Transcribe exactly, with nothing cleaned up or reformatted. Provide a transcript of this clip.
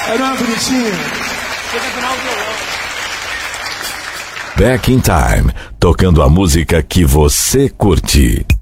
Era uma bonitinha. Back in Time, tocando a música que você curte.